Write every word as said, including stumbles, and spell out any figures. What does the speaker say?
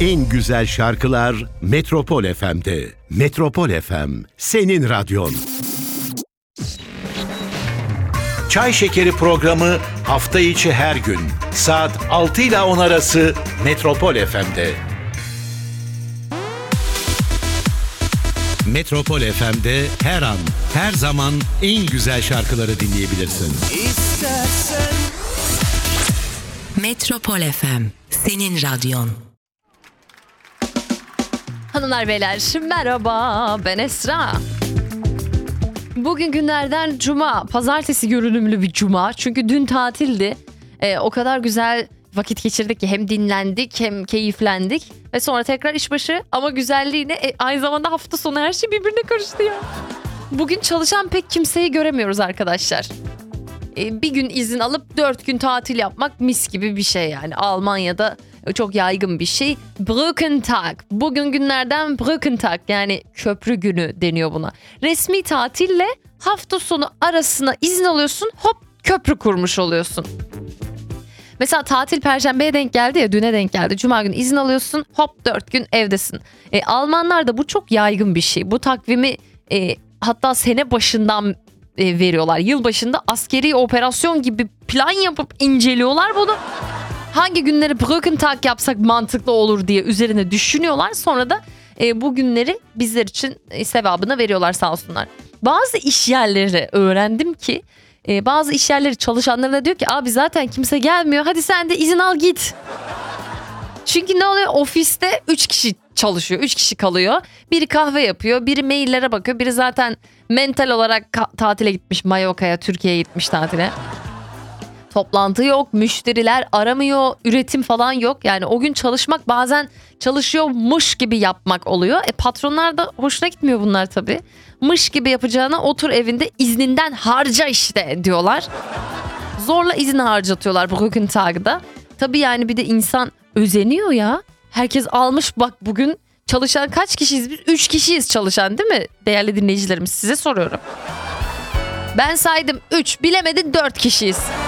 En güzel şarkılar Metropol F M'de. Metropol F M, senin radyon. Çay Şekeri programı hafta içi her gün saat altı ile on arası Metropol F M'de. Metropol F M'de her an, her zaman en güzel şarkıları dinleyebilirsin. İstersen Metropol F M, senin radyon. Hanımlar beyler merhaba, ben Esra. Bugün günlerden cuma, pazartesi görünümlü bir cuma. Çünkü dün tatildi. Ee, o kadar güzel vakit geçirdik ki hem dinlendik hem keyiflendik. Ve sonra tekrar işbaşı ama güzelliğine e, aynı zamanda hafta sonu her şey birbirine karıştı ya. Bugün çalışan pek kimseyi göremiyoruz arkadaşlar. Ee, bir gün izin alıp dört gün tatil yapmak mis gibi bir şey yani. Almanya'da çok yaygın bir şey. Brückentag. Bugün günlerden Brückentag, yani köprü günü deniyor buna. Resmi tatille hafta sonu arasına izin alıyorsun, hop köprü kurmuş oluyorsun. Mesela tatil Perşembe'ye denk geldi ya, düne denk geldi. Cuma günü izin alıyorsun, hop dört gün evdesin. E, Almanlarda bu çok yaygın bir şey. Bu takvimi e, hatta sene başından e, veriyorlar. Yıl başında askeri operasyon gibi plan yapıp inceliyorlar bunu. Hangi günleri Brückentag yapsak mantıklı olur diye üzerine düşünüyorlar. Sonra da e, bu günleri bizler için e, sevabını veriyorlar sağ olsunlar. Bazı iş yerleri öğrendim ki e, bazı iş yerleri çalışanlarına diyor ki abi zaten kimse gelmiyor, hadi sen de izin al git. Çünkü ne oluyor, ofiste üç kişi çalışıyor, üç kişi kalıyor. Biri kahve yapıyor, biri maillere bakıyor, biri zaten mental olarak ka- tatile gitmiş, Mallorca'ya, Türkiye'ye gitmiş tatile. Toplantı yok, müşteriler aramıyor, üretim falan yok. Yani o gün çalışmak bazen çalışıyormuş gibi yapmak oluyor. E patronlar da hoşuna gitmiyor bunlar tabii. Mış gibi yapacağına otur evinde, izninden harca işte diyorlar. Zorla izin harcatıyorlar Brückentag'da. Tabii yani bir de insan özeniyor ya. Herkes almış, bak bugün çalışan kaç kişiyiz biz? Üç kişiyiz çalışan, değil mi değerli dinleyicilerimiz? Size soruyorum. Ben saydım üç, bilemedin dört kişiyiz.